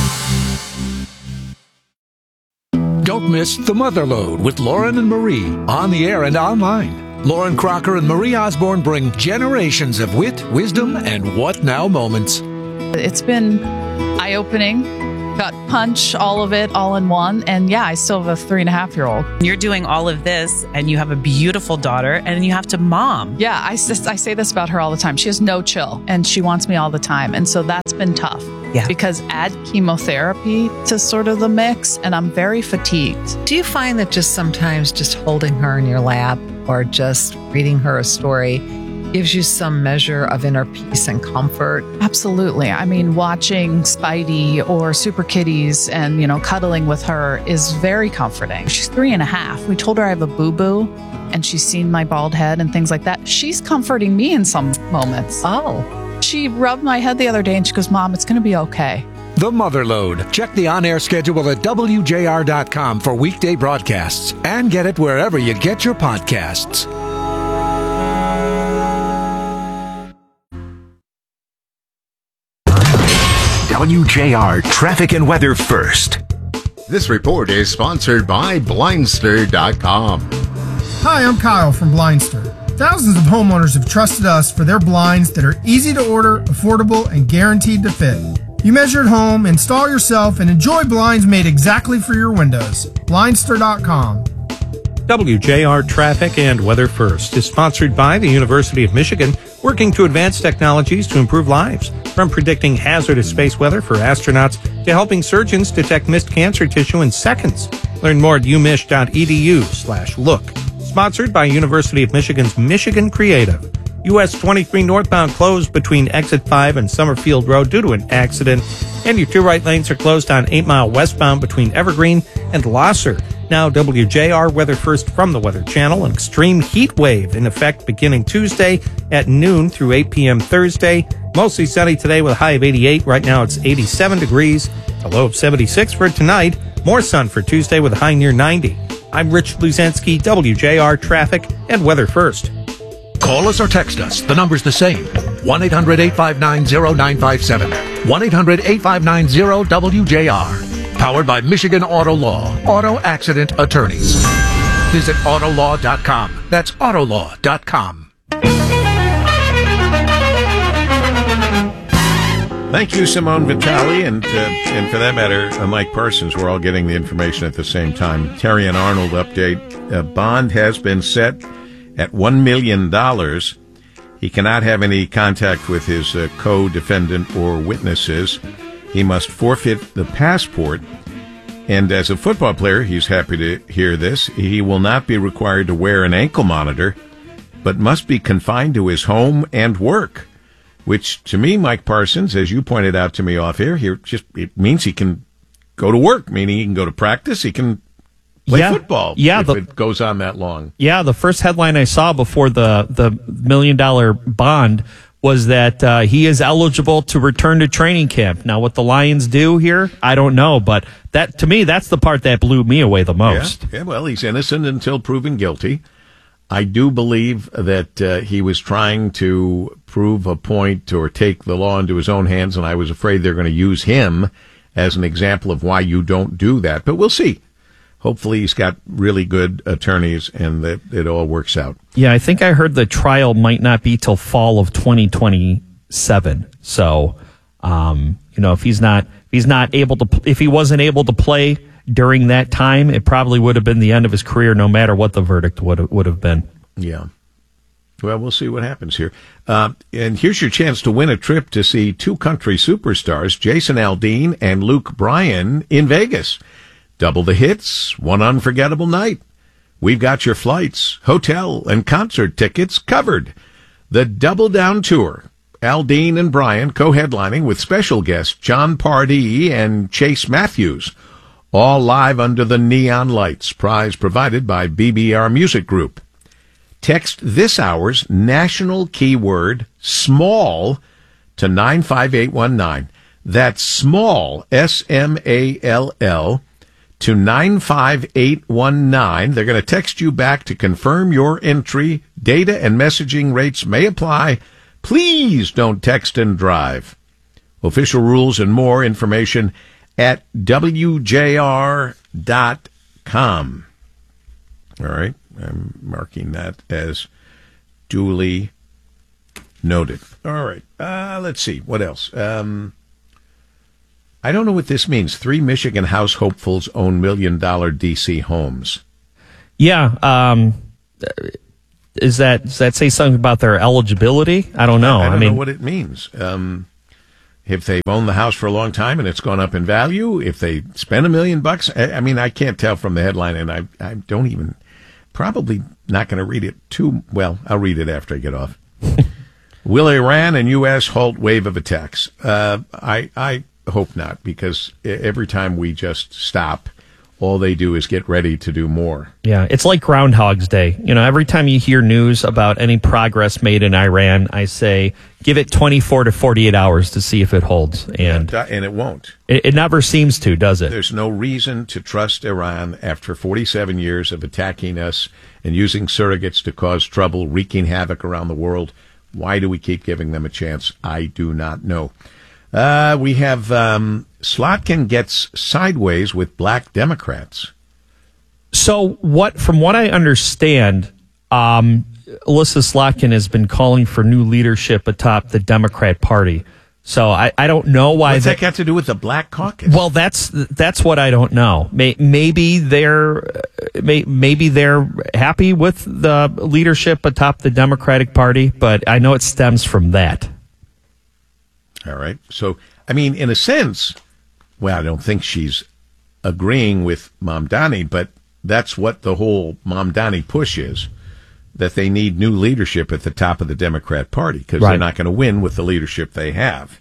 S7: Don't miss The Motherlode with Lauren and Marie on the air and online. Lauren Crocker and Marie Osborne bring generations of wit, wisdom, and what now moments.
S12: It's been eye-opening, gut punch, all of it, all in one. And yeah, I still have a 3.5-year-old.
S13: You're doing all of this, and you have a beautiful daughter, and you have to mom.
S12: Yeah, I say this about her all the time. She has no chill, and she wants me all the time. And so that's been tough.
S13: Yeah.
S12: Because add chemotherapy to sort of the mix, and I'm very fatigued.
S14: Do you find that just sometimes just holding her in your lap or just reading her a story gives you some measure of inner peace and comfort?
S12: Absolutely. I mean, watching Spidey or Super Kitties and, cuddling with her is very comforting. She's 3.5. We told her I have a boo-boo, and she's seen my bald head and things like that. She's comforting me in some moments.
S14: Oh.
S12: She rubbed my head the other day and she goes, Mom, it's going to be okay.
S7: The Motherload. Check the on-air schedule at WJR.com for weekday broadcasts and get it wherever you get your podcasts.
S4: WJR Traffic and Weather First.
S15: This report is sponsored by Blindster.com.
S16: Hi, I'm Kyle from Blindster. Thousands of homeowners have trusted us for their blinds that are easy to order, affordable, and guaranteed to fit. You measure at home, install yourself, and enjoy blinds made exactly for your windows. Blindster.com.
S17: WJR Traffic and Weather First is sponsored by the University of Michigan, working to advance technologies to improve lives. From predicting hazardous space weather for astronauts to helping surgeons detect missed cancer tissue in seconds. Learn more at umich.edu/look. Sponsored by University of Michigan's Michigan Creative. US 23 northbound closed between Exit 5 and Summerfield Road due to an accident. And your two right lanes are closed on 8 Mile westbound between Evergreen and Losser. Now WJR Weather First from the Weather Channel. An extreme heat wave in effect beginning Tuesday at noon through 8 p.m. Thursday. Mostly sunny today with a high of 88. Right now it's 87 degrees. A low of 76 for tonight. More sun for Tuesday with a high near 90. I'm Rich Luzinski, WJR Traffic and Weather First.
S7: Call us or text us. The number's the same. 1-800-859-0957. 1-800-859-0WJR. Powered by Michigan Auto Law. Auto Accident Attorneys. Visit Autolaw.com. That's Autolaw.com.
S1: Thank you, Simone Vitale, and for that matter, Mike Parsons. We're all getting the information at the same time. Terry and Arnold update. Bond has been set at $1 million. He cannot have any contact with his co-defendant or witnesses. He must forfeit the passport. And as a football player, he's happy to hear this. He will not be required to wear an ankle monitor, but must be confined to his home and work. Which, to me, Mike Parsons, as you pointed out to me off air, it means he can go to work, meaning he can go to practice, he can play football if it goes on that long.
S23: Yeah, the first headline I saw before the $1 million bond was that he is eligible to return to training camp. Now, what the Lions do here, I don't know, but that to me, that's the part that blew me away the most.
S1: Yeah, well, he's innocent until proven guilty. I do believe that he was trying to prove a point or take the law into his own hands, and I was afraid they're going to use him as an example of why you don't do that. But we'll see. Hopefully he's got really good attorneys and that it all works out.
S23: Yeah, I think I heard the trial might not be till fall of 2027. So, if if he wasn't able to play during that time, it probably would have been the end of his career, no matter what the verdict would have been.
S1: Yeah. Well, we'll see what happens here. And here's your chance to win a trip to see two country superstars, Jason Aldean and Luke Bryan, in Vegas. Double the hits, one unforgettable night. We've got your flights, hotel, and concert tickets covered. The Double Down Tour. Aldean and Bryan co-headlining with special guests John Pardee and Chase Matthews. All live under the neon lights. Prize provided by BBR Music Group. Text this hour's national keyword, small, to 95819. That's small, S-M-A-L-L, to 95819. They're going to text you back to confirm your entry. Data and messaging rates may apply. Please don't text and drive. Official rules and more information at WJR.com. All right. I'm marking that as duly noted. All right. Let's see. What else? I don't know what this means. 3 Michigan House hopefuls own $1 million D.C. homes.
S23: Yeah. Does that say something about their eligibility? I don't know.
S1: I don't know what it means. If they've owned the house for a long time and it's gone up in value, if they spend $1 million, I mean, I can't tell from the headline, and I don't even, probably not going to read it too well. I'll read it after I get off. Will Iran and U.S. halt wave of attacks? I hope not, because every time we just stop, all they do is get ready to do more.
S23: Yeah, it's like Groundhog's Day. You know, every time you hear news about any progress made in Iran, I say, give it 24 to 48 hours to see if it holds. And
S1: it won't.
S23: It never seems to, does it?
S1: There's no reason to trust Iran after 47 years of attacking us and using surrogates to cause trouble, wreaking havoc around the world. Why do we keep giving them a chance? I do not know. We have Slotkin gets sideways with black Democrats.
S23: So from what I understand, Alyssa Slotkin has been calling for new leadership atop the Democrat Party. So I don't know why.
S1: What's that got to do with the Black Caucus?
S23: Well, that's what I don't know. Maybe they're happy with the leadership atop the Democratic Party, but I know it stems from that.
S1: All right. So, I mean, in a sense, well, I don't think she's agreeing with Mamdani, but that's what the whole Mamdani push is, that they need new leadership at the top of the Democrat Party because they're not going to win with the leadership they have.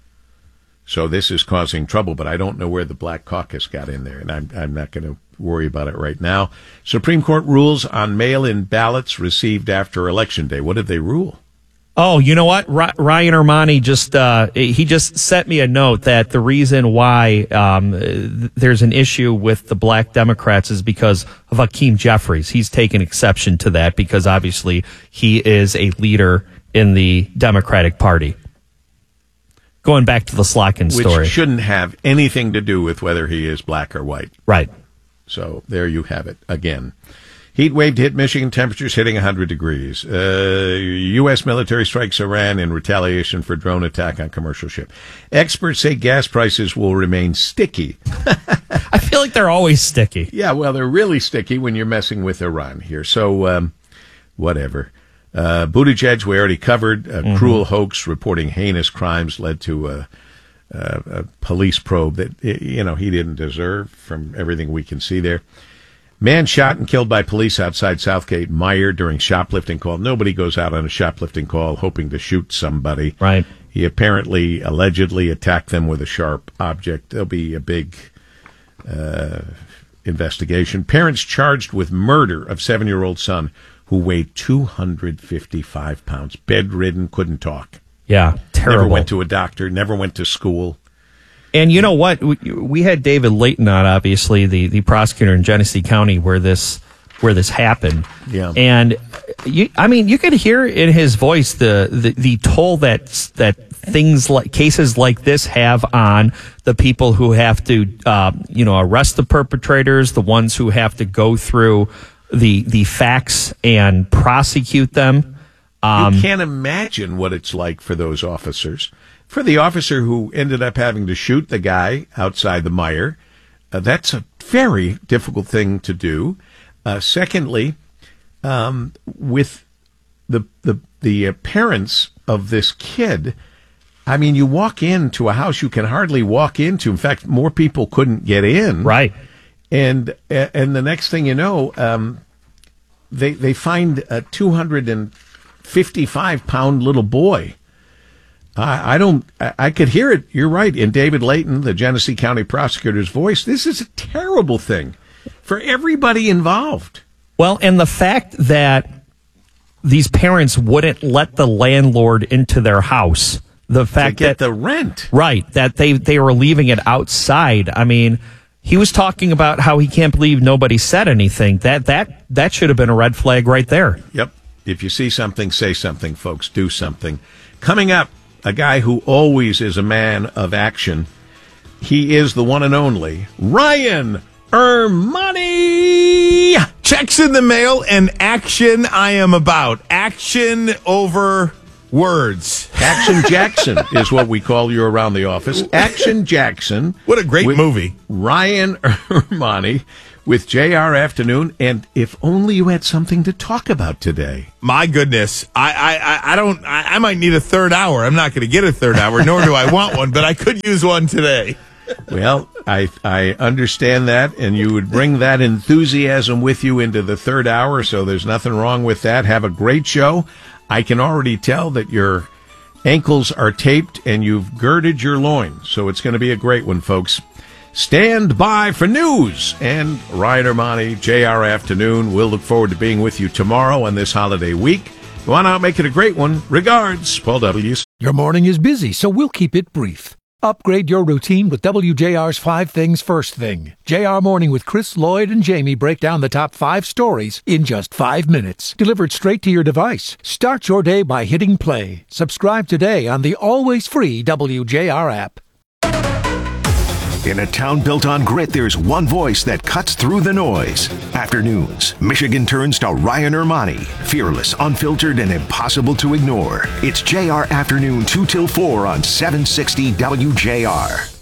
S1: So this is causing trouble, but I don't know where the Black Caucus got in there, and I'm not going to worry about it right now. Supreme Court rules on mail-in ballots received after Election Day. What did they rule?
S23: Oh, you know what? Ryan Ermani just sent me a note that the reason why there's an issue with the black Democrats is because of Hakeem Jeffries. He's taken exception to that because obviously he is a leader in the Democratic Party. Going back to the Slotkin story.
S1: Which shouldn't have anything to do with whether he is black or white.
S23: Right.
S1: So there you have it again. Heat wave to hit Michigan, temperatures hitting 100 degrees. U.S. military strikes Iran in retaliation for drone attack on commercial ship. Experts say gas prices will remain sticky.
S23: I feel like they're always sticky.
S1: Yeah, well, they're really sticky when you're messing with Iran here. So, whatever. Buttigieg, we already covered. Cruel hoax reporting heinous crimes led to a police probe that, he didn't deserve from everything we can see there. Man shot and killed by police outside Southgate Meijer during shoplifting call. Nobody goes out on a shoplifting call hoping to shoot somebody.
S23: Right.
S1: He allegedly attacked them with a sharp object. There'll be a big investigation. Parents charged with murder of 7-year-old son who weighed 255 pounds. Bedridden, couldn't talk.
S23: Yeah, terrible.
S1: Never went to a doctor, never went to school.
S23: And you know what? We had David Layton on, obviously, the prosecutor in Genesee County where this happened.
S1: Yeah.
S23: And you could hear in his voice the toll that things like cases like this have on the people who have to arrest the perpetrators, the ones who have to go through the facts and prosecute them.
S1: You can't imagine what it's like for those officers. For the officer who ended up having to shoot the guy outside the Meijer, that's a very difficult thing to do. Secondly, with the parents of this kid, I mean, you walk into a house you can hardly walk into. In fact, more people couldn't get in.
S23: Right.
S1: And the next thing you know, they find a 255-pound little boy. I could hear it. You're right. In David Layton, the Genesee County prosecutor's voice, this is a terrible thing for everybody involved.
S23: Well, and the fact that these parents wouldn't let the landlord into their house, the fact
S1: to get the rent.
S23: Right. That they were leaving it outside. I mean, he was talking about how he can't believe nobody said anything. That should have been a red flag right there.
S1: Yep. If you see something, say something, folks. Do something. Coming up, a guy who always is a man of action. He is the one and only Ryan Ermani.
S5: Checks in the mail and action I am about. Action over words.
S1: Action Jackson is what we call you around the office. Action Jackson.
S5: What a great movie.
S1: Ryan Ermani with JR Afternoon. And if only you had something to talk about today.
S5: My goodness. I might need a third hour. I'm not going to get a third hour, nor do I want one, but I could use one today.
S1: Well, I understand that, and you would bring that enthusiasm with you into the third hour, so there's nothing wrong with that. Have a great show. I can already tell that your ankles are taped and you've girded your loins, so it's going to be a great one, folks. Stand by for news. And Ryan Ermani, JR Afternoon. We'll look forward to being with you tomorrow on this holiday week. Go on out, make it a great one. Regards, Paul W.
S7: Your morning is busy, so we'll keep it brief. Upgrade your routine with WJR's 5 Things First Thing. JR Morning with Chris, Lloyd, and Jamie break down the top 5 stories in just 5 minutes. Delivered straight to your device. Start your day by hitting play. Subscribe today on the always free WJR app.
S4: In a town built on grit, there's one voice that cuts through the noise. Afternoons, Michigan turns to Ryan Ermani. Fearless, unfiltered, and impossible to ignore. It's JR Afternoon 2 till 4 on 760 WJR.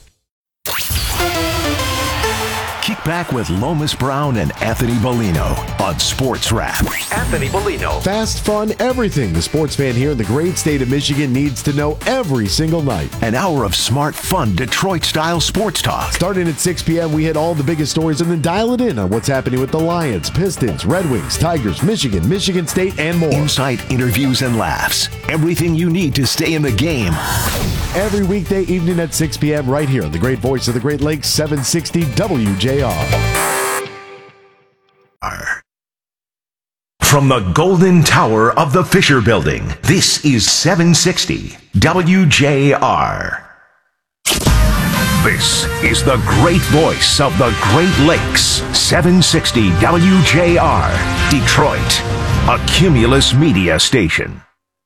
S4: Kick back with Lomas Brown and Anthony Bellino on Sports Wrap.
S18: Anthony Bellino. Fast, fun, everything the sports fan here in the great state of Michigan needs to know every single night.
S4: An hour of smart, fun, Detroit-style sports talk.
S18: Starting at 6 p.m., we hit all the biggest stories and then dial it in on what's happening with the Lions, Pistons, Red Wings, Tigers, Michigan, Michigan State, and more.
S4: Insight, interviews, and laughs. Everything you need to stay in the game.
S18: Every weekday evening at 6 p.m. right here on the great voice of the Great Lakes, 760 WJR.
S4: From the Golden Tower of the Fisher Building, this is 760 WJR. This is the great voice of the Great Lakes, 760 WJR, Detroit, a Cumulus media station.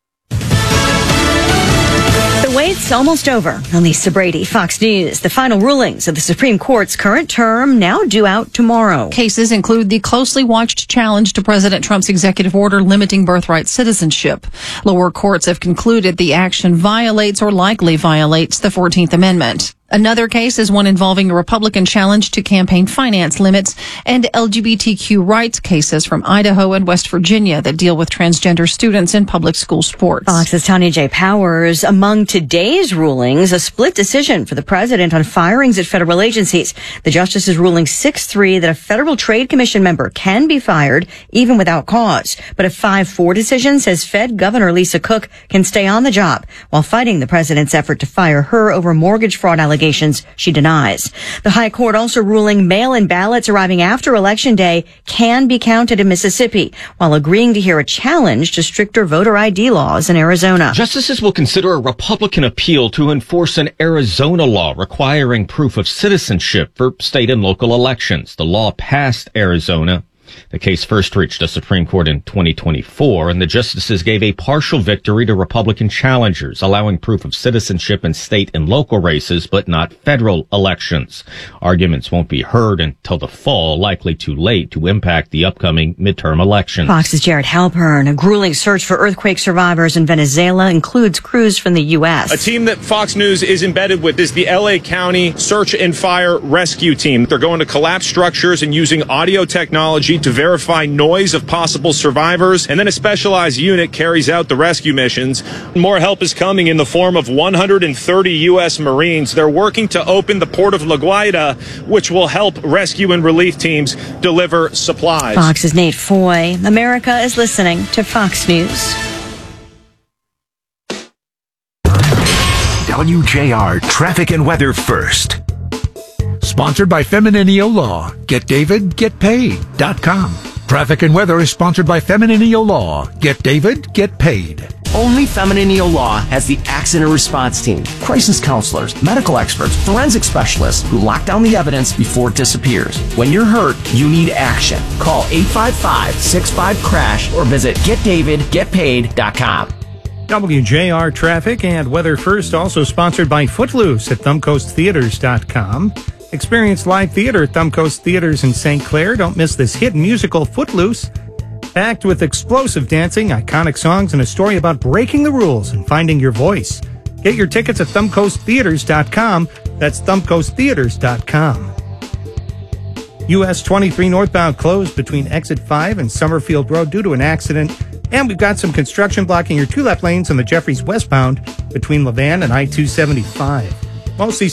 S21: The wait's almost over. Lisa Brady, Fox News. The final rulings of the Supreme Court's current term now due out tomorrow.
S12: Cases include the closely watched challenge to President Trump's executive order limiting birthright citizenship. Lower courts have concluded the action violates or likely violates the 14th Amendment. Another case is one involving a Republican challenge to campaign finance limits and LGBTQ rights cases from Idaho and West Virginia that deal with transgender students in public school sports.
S21: Fox's Tanya J. Powers. Among today's rulings, a split decision for the president on firings at federal agencies. The justices ruling 6-3 that a Federal Trade Commission member can be fired even without cause. But a 5-4 decision says Fed Governor Lisa Cook can stay on the job while fighting the president's effort to fire her over mortgage fraud allegations she denies. The High Court also ruling mail-in ballots arriving after Election Day can be counted in Mississippi, while agreeing to hear a challenge to stricter voter ID laws in Arizona.
S24: Justices will consider a Republican appeal to enforce an Arizona law requiring proof of citizenship for state and local elections. The law passed Arizona. The case first reached the Supreme Court in 2024, and the justices gave a partial victory to Republican challengers, allowing proof of citizenship in state and local races, but not federal elections. Arguments won't be heard until the fall, likely too late to impact the upcoming midterm elections.
S21: Fox's Jared Halpern. A grueling search for earthquake survivors in Venezuela includes crews from the U.S.
S25: A team that Fox News is embedded with is the L.A. County Search and Fire Rescue Team. They're going to collapse structures and using audio technology to verify noise of possible survivors, and then a specialized unit carries out the rescue missions. More help is coming in the form of 130 U.S. Marines. They're working to open the port of La Guaira, which will help rescue and relief teams deliver supplies.
S21: Fox's Nate Foy. America is listening to Fox News.
S4: WJR Traffic and Weather First.
S7: Sponsored by Femininio Law. GetDavidGetPaid.com. Traffic and weather is sponsored by Femininio Law. Get David, get paid.
S26: Only Femininio Law has the accident response team, crisis counselors, medical experts, forensic specialists who lock down the evidence before it disappears. When you're hurt, you need action. Call 855-65-CRASH or visit GetDavidGetPaid.com.
S17: WJR Traffic and Weather First, also sponsored by Footloose at ThumbcoastTheaters.com. Experience live theater at Thumbcoast Theaters in St. Clair. Don't miss this hit musical, Footloose. Packed with explosive dancing, iconic songs, and a story about breaking the rules and finding your voice. Get your tickets at thumbcoasttheaters.com. That's thumbcoasttheaters.com. US 23 northbound closed between exit 5 and Summerfield Road due to an accident. And we've got some construction blocking your two left lanes on the Jeffries westbound between Levan and I-275. Mostly